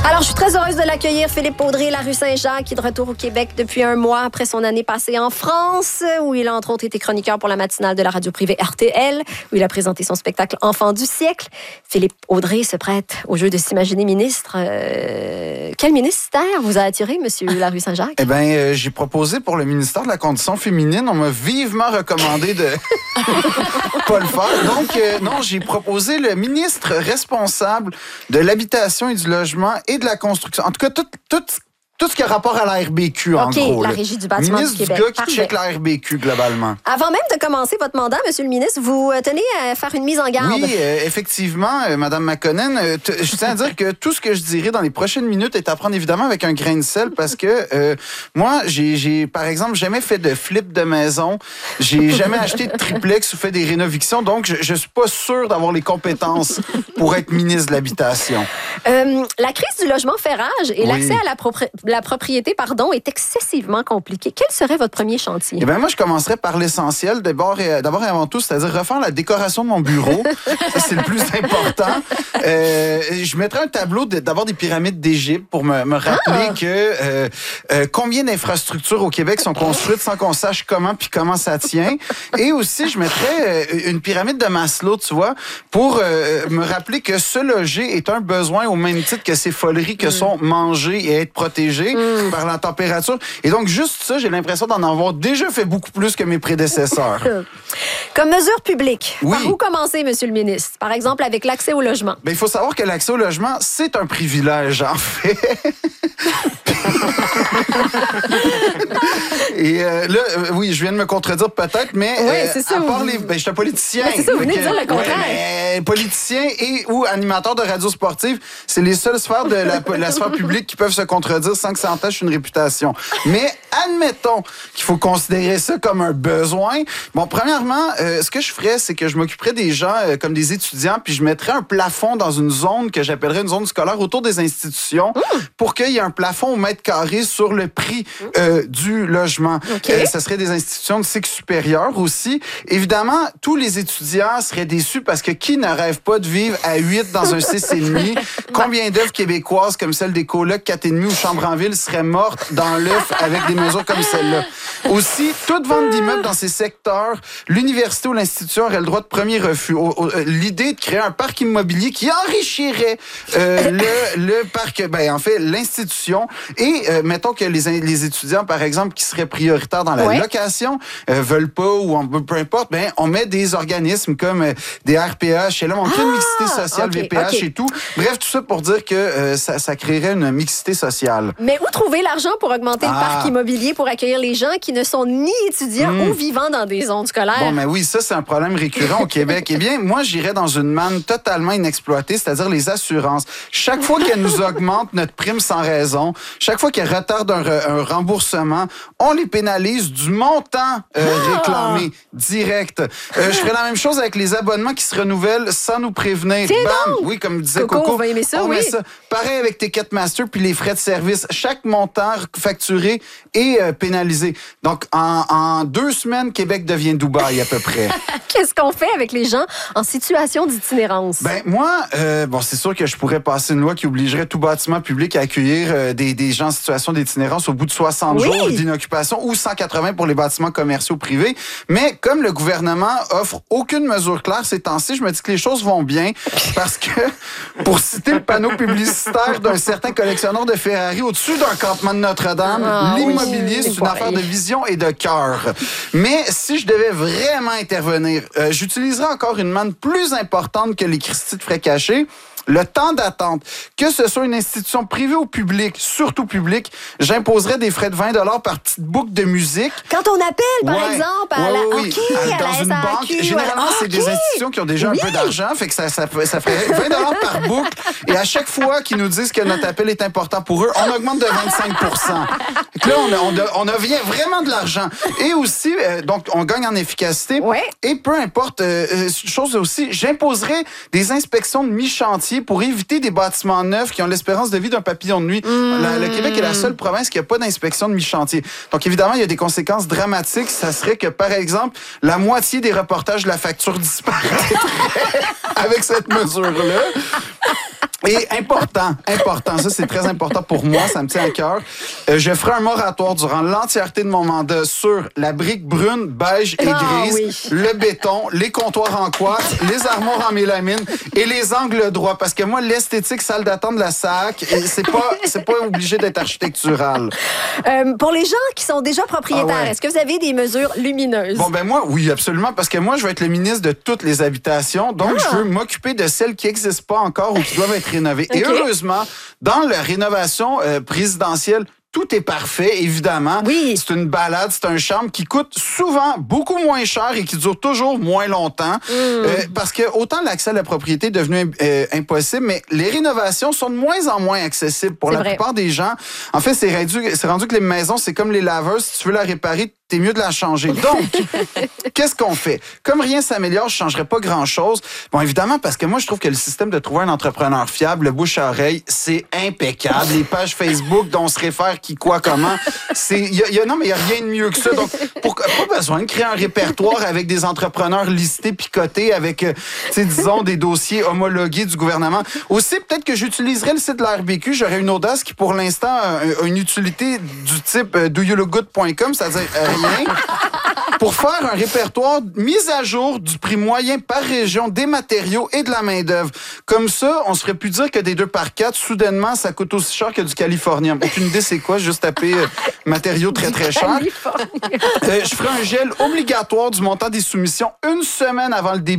Alors, je suis très heureuse de l'accueillir, Philippe Audrey, la rue Saint-Jacques, qui est de retour au Québec depuis un mois après son année passée en France, où il a entre autres été chroniqueur pour la matinale de la radio privée RTL, où il a présenté son spectacle Enfant du siècle. Philippe Audrey se prête au jeu de s'imaginer ministre. Quel ministère vous a attiré, monsieur la rue Saint-Jacques? Eh bien, j'ai proposé pour le ministère de la Condition féminine. On m'a vivement recommandé de pas le faire. Donc, non, j'ai proposé le ministre responsable de l'habitation et du logement et de la construction. En tout cas, tout ce qui a rapport à la RBQ, en gros. La Régie du bâtiment ministre du Québec. Du gars qui check la RBQ, globalement. Avant même de commencer votre mandat, monsieur le ministre, vous tenez à faire une mise en garde. Oui, effectivement, Madame McConnell, je tiens à dire que tout ce que je dirai dans les prochaines minutes est à prendre évidemment avec un grain de sel parce que moi, j'ai par exemple jamais fait de flip de maison, j'ai jamais acheté de triplex ou fait des rénovictions, donc je suis pas sûr d'avoir les compétences pour être ministre de l'Habitation. La crise du logement fait rage et l'accès à la propriété, est excessivement compliqué. Quel serait votre premier chantier? Eh bien, moi, je commencerais par l'essentiel, d'abord et avant tout, c'est-à-dire refaire la décoration de mon bureau. Ça, c'est le plus important. Je mettrais un tableau d'abord des pyramides d'Égypte pour me rappeler que combien d'infrastructures au Québec sont construites sans qu'on sache comment ça tient. Et aussi, je mettrais une pyramide de Maslow, tu vois, pour me rappeler que se loger est un besoin au même titre que ces foleries que sont manger et être protégé par la température. Et donc, juste ça, j'ai l'impression d'en avoir déjà fait beaucoup plus que mes prédécesseurs. Comme mesure publique, oui. Par où commencer, monsieur le ministre? Par exemple, avec l'accès au logement. Bien, il faut savoir que l'accès au logement, c'est un privilège, en fait. Et là, oui, je viens de me contredire peut-être, mais c'est ça, à part je suis un politicien. C'est ça, vous venez de dire le contraire. Mais politicien et ou animateur de radio sportive, c'est les seules sphères de la sphère publique qui peuvent se contredire sans que ça entache une réputation. Mais admettons qu'il faut considérer ça comme un besoin. Bon, premièrement, ce que je ferais, c'est que je m'occuperais des gens comme des étudiants, puis je mettrais un plafond dans une zone que j'appellerais une zone scolaire autour des institutions pour qu'il y ait un plafond au mètre carré sur le prix du logement. Okay. Ça serait des institutions de cycle supérieur aussi. Évidemment, tous les étudiants seraient déçus parce que qui ne rêve pas de vivre à 8 dans un 6,5? Combien d'œuvres québécoises comme celle des colocs 4,5 ou Chambre en ville seraient mortes dans l'œuf avec des mesures comme celle-là? Aussi, toute vente d'immeubles dans ces secteurs, l'université ou l'institution aurait le droit de premier refus. L'idée de créer un parc immobilier qui enrichirait le parc, en fait, l'institution. Et mettons que les étudiants, par exemple, qui seraient prioritaires dans la location, veulent pas ou peu importe, on met des organismes comme des RPH. Et là, on crée une mixité sociale, VPH et tout. Bref, tout ça pour dire que ça créerait une mixité sociale. Mais où trouver l'argent pour augmenter le parc immobilier pour accueillir les gens qui ne sont ni étudiants ou vivant dans des zones scolaires? Bon, mais oui, ça, c'est un problème récurrent au Québec. Eh bien, moi, j'irais dans une manne totalement inexploitée, c'est-à-dire les assurances. Chaque fois qu'elles nous augmentent notre prime sans raison, chaque fois qu'elles retardent un remboursement, on les pénalise du montant réclamé direct. Je ferais la même chose avec les abonnements qui se renouvellent sans nous prévenir. Bam! Oui, comme disait Coco, va aimer ça, on met ça. Pareil avec Ticketmaster puis les frais de service. Chaque montant facturé est pénalisé. Donc, en 2 semaines, Québec devient Dubaï à peu près. Qu'est-ce qu'on fait avec les gens en situation d'itinérance? Moi, c'est sûr que je pourrais passer une loi qui obligerait tout bâtiment public à accueillir des gens en situation d'itinérance au bout de 60 jours d'inoccupation ou 180 pour les bâtiments commerciaux privés. Mais comme le gouvernement offre aucune mesure claire ces temps-ci, je me dis que les choses vont bien parce que, pour citer le panneau publicitaire d'un certain collectionneur de Ferrari au-dessus d'un campement de Notre-Dame, l'immobilier, c'est une affaire de vision et de cœur. Mais si je devais vraiment intervenir, j'utiliserais encore une manne plus importante que les Christie de frais cachés. Le temps d'attente, que ce soit une institution privée ou publique, surtout publique, j'imposerais des frais de 20 $ par petite boucle de musique. Quand on appelle, par exemple, à la dans une banque, généralement, c'est des institutions qui ont déjà un peu d'argent, fait que ça ferait 20 $ par boucle. Et à chaque fois qu'ils nous disent que notre appel est important pour eux, on augmente de 25 %. Là, on devient vraiment de l'argent. Et aussi, donc, on gagne en efficacité. Et peu importe, chose aussi, j'imposerais des inspections de mi-chantier pour éviter des bâtiments neufs qui ont l'espérance de vie d'un papillon de nuit. Le Québec est la seule province qui n'a pas d'inspection de mi-chantier. Donc, évidemment, il y a des conséquences dramatiques. Ça serait que, par exemple, la moitié des reportages de la facture disparaîtrait avec cette mesure-là. Et important, ça c'est très important pour moi, ça me tient à cœur. Je ferai un moratoire durant l'entièreté de mon mandat sur la brique brune, beige et grise, le béton, les comptoirs en quartz, les armoires en mélamine et les angles droits. Parce que moi, l'esthétique salle d'attente de la SAC, c'est pas obligé d'être architectural. Pour les gens qui sont déjà propriétaires, est-ce que vous avez des mesures lumineuses? Bon, ben moi, oui, absolument, parce que moi, je vais être le ministre de toutes les habitations, donc je veux m'occuper de celles qui n'existent pas encore ou qui doivent être rénovées. Okay. Et heureusement, dans la rénovation présidentielle, tout est parfait, évidemment. Oui. C'est une balade, c'est un charme qui coûte souvent beaucoup moins cher et qui dure toujours moins longtemps. Parce que autant l'accès à la propriété est devenu impossible, mais les rénovations sont de moins en moins accessibles pour la plupart des gens. En fait, c'est rendu que les maisons, c'est comme les laveuses. Si tu veux la réparer, t'es mieux de la changer. Donc, qu'est-ce qu'on fait? Comme rien s'améliore, je ne changerai pas grand-chose. Bon, évidemment, parce que moi, je trouve que le système de trouver un entrepreneur fiable, le bouche à oreille, c'est impeccable. Les pages Facebook dont on se réfère qui, quoi, comment, non, mais il n'y a rien de mieux que ça. Donc, pas besoin de créer un répertoire avec des entrepreneurs listés, picotés, avec, disons, des dossiers homologués du gouvernement. Aussi, peut-être que j'utiliserais le site de la RBQ. J'aurais une audace qui, pour l'instant, a une utilité du type doyouloookgood.com, c'est-à-dire rien, pour faire un répertoire mis à jour du prix moyen par région des matériaux et de la main-d'œuvre. Comme ça, on se ferait plus dire que des 2x4, soudainement, ça coûte aussi cher que du californien. Aucune idée c'est quoi, juste taper matériaux très, très chers. Je ferai un gel obligatoire du montant des soumissions une semaine avant le début